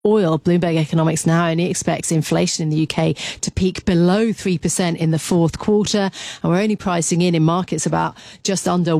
oil. Bloomberg Economics now only expects inflation in the UK to peak below 3% in the fourth quarter. And we're only pricing in markets about just under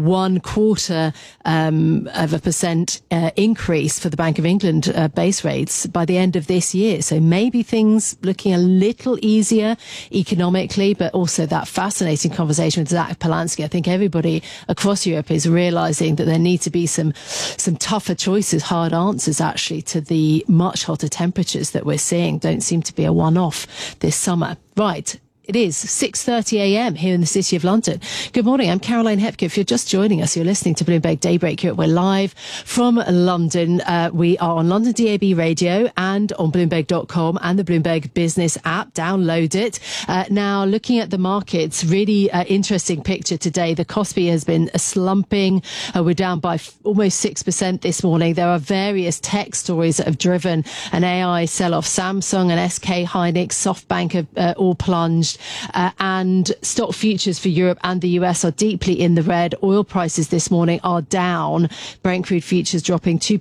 0.25% increase for the Bank of England base rates by the end of this year. So maybe things looking a little easier economically, but also that fascinating conversation with Zach Polanski. I think everybody across Europe is realizing that there need to be some tougher choices, hard answers actually to the much hotter temperatures that we're seeing. Don't seem to be a one-off this summer. Right. It is 6:30 a.m. here in the City of London. Good morning. I'm Caroline Hepker. If you're just joining us, you're listening to Bloomberg Daybreak Europe. We're live from London. We are on London DAB radio and on Bloomberg.com and the Bloomberg Business app. Download it. Now, looking at the markets, really interesting picture today. The Kospi has been slumping. We're down by almost 6% this morning. There are various tech stories that have driven an AI sell-off. Samsung and SK Hynix, SoftBank have all plunged. And stock futures for Europe and the US are deeply in the red. Oil prices this morning are down. Brent crude futures dropping 2%,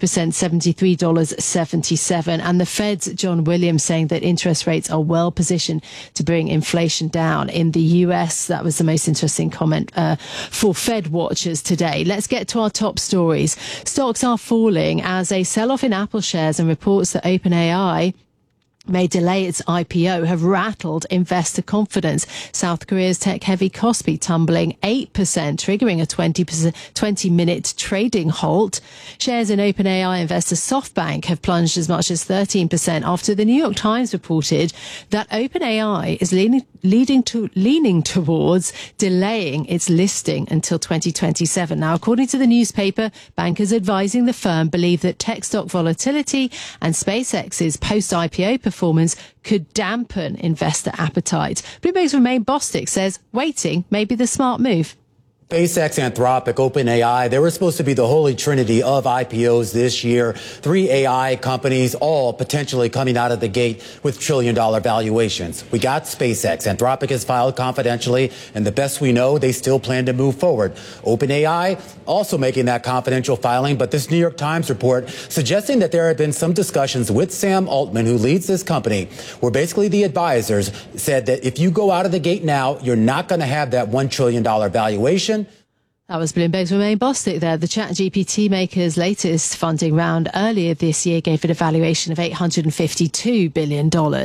$73.77. And the Fed's John Williams saying that interest rates are well positioned to bring inflation down. In the US, that was the most interesting comment for Fed watchers today. Let's get to our top stories. Stocks are falling as a sell-off in Apple shares and reports that OpenAI may delay its IPO have rattled investor confidence. South Korea's tech-heavy Kospi tumbling 8%, triggering a 20-minute trading halt. Shares in OpenAI investor SoftBank have plunged as much as 13% after the New York Times reported that OpenAI is leaning towards delaying its listing until 2027. Now, according to the newspaper, bankers advising the firm believe that tech stock volatility and SpaceX's post-IPO performance could dampen investor appetite. Bloomberg's Romain Bostick says waiting may be the smart move. SpaceX, Anthropic, OpenAI, they were supposed to be the holy trinity of IPOs this year. 3 AI companies, all potentially coming out of the gate with trillion-dollar valuations. We got SpaceX. Anthropic has filed confidentially, and the best we know, they still plan to move forward. OpenAI also making that confidential filing, but this New York Times report suggesting that there have been some discussions with Sam Altman, who leads this company, where basically the advisors said that if you go out of the gate now, you're not going to have that $1 trillion valuation. That was Bloomberg's Romain Bostick there. The ChatGPT maker's latest funding round earlier this year gave it a valuation of $852 billion.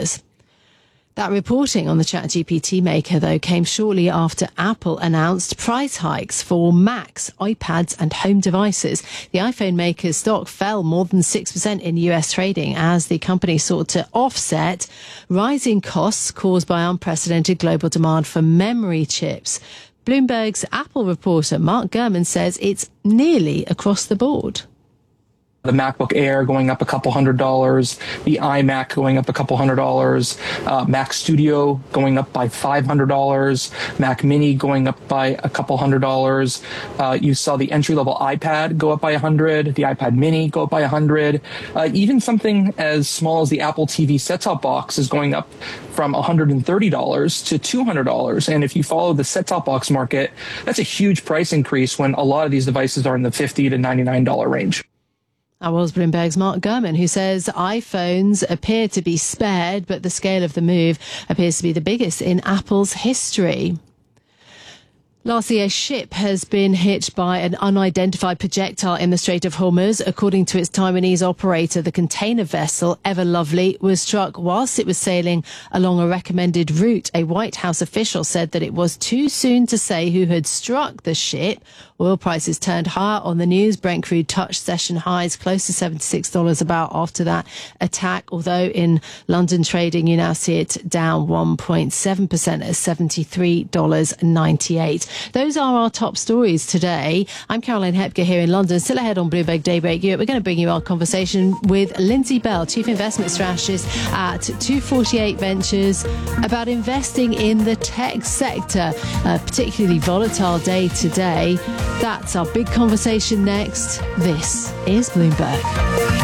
That reporting on the ChatGPT maker, though, came shortly after Apple announced price hikes for Macs, iPads and home devices. The iPhone maker's stock fell more than 6% in US trading as the company sought to offset rising costs caused by unprecedented global demand for memory chips. Bloomberg's Apple reporter Mark Gurman says it's nearly across the board. The MacBook Air going up a couple $100, the iMac going up a couple $100, Mac Studio going up by $500, Mac Mini going up by a couple $100. You saw the entry-level iPad go up by $100, the iPad Mini go up by $100. Even something as small as the Apple TV set-top box is going up from $130 to $200. And if you follow the set-top box market, that's a huge price increase when a lot of these devices are in the $50 to $99 range. That was Bloomberg's Mark Gurman, who says iPhones appear to be spared, but the scale of the move appears to be the biggest in Apple's history. Lastly, a ship has been hit by an unidentified projectile in the Strait of Hormuz. According to its Taiwanese operator, the container vessel Ever Lovely was struck whilst it was sailing along a recommended route. A White House official said that it was too soon to say who had struck the ship. Oil prices turned higher on the news. Brent crude touched session highs close to $76 a barrel after that attack. Although in London trading, you now see it down 1.7% at $73.98. Those are our top stories today. I'm Caroline Hepker here in London. Still ahead on Bloomberg Daybreak Europe, we're going to bring you our conversation with Lindsay Bell, Chief Investment Strategist at 248 Ventures, about investing in the tech sector. A particularly volatile day today. That's our big conversation next. This is Bloomberg.